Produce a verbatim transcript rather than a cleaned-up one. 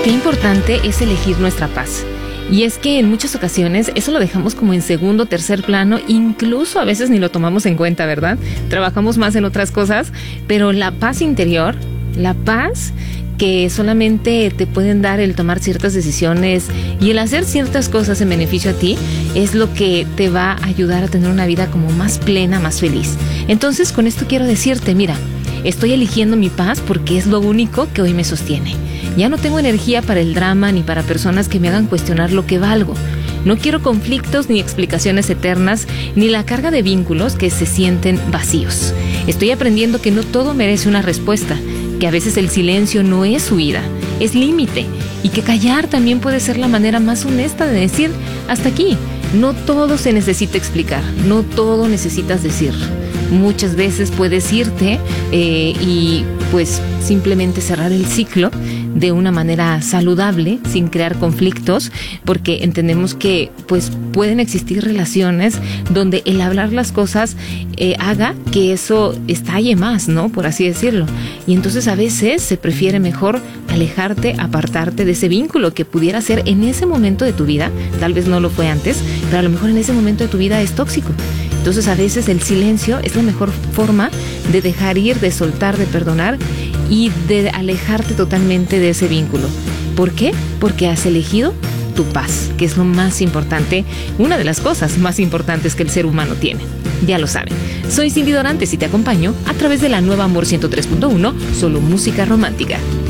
qué importante es elegir nuestra paz. Y es que en muchas ocasiones eso lo dejamos como en segundo o tercer plano, incluso a veces ni lo tomamos en cuenta, ¿verdad? Trabajamos más en otras cosas, pero la paz interior, la paz que solamente te pueden dar el tomar ciertas decisiones y el hacer ciertas cosas en beneficio a ti, es lo que te va a ayudar a tener una vida como más plena, más feliz. Entonces, con esto quiero decirte, mira, estoy eligiendo mi paz porque es lo único que hoy me sostiene. Ya no tengo energía para el drama ni para personas que me hagan cuestionar lo que valgo. No quiero conflictos ni explicaciones eternas, ni la carga de vínculos que se sienten vacíos. Estoy aprendiendo que no todo merece una respuesta, que a veces el silencio no es huida, es límite, y que callar también puede ser la manera más honesta de decir hasta aquí. No todo se necesita explicar, no todo necesitas decir. Muchas veces puedes irte eh, y pues simplemente cerrar el ciclo de una manera saludable, sin crear conflictos, porque entendemos que pues pueden existir relaciones donde el hablar las cosas eh, haga que eso estalle más, ¿no? Por así decirlo. Y entonces a veces se prefiere mejor alejarte, apartarte de ese vínculo que pudiera ser en ese momento de tu vida, tal vez no lo fue antes, pero a lo mejor en ese momento de tu vida es tóxico. Entonces a veces el silencio es la mejor forma de dejar ir, de soltar, de perdonar y de alejarte totalmente de ese vínculo. ¿Por qué? Porque has elegido tu paz, que es lo más importante, una de las cosas más importantes que el ser humano tiene. Ya lo saben. Soy Cindy Dorantes y te acompaño a través de la nueva Amor ciento tres punto uno, solo música romántica.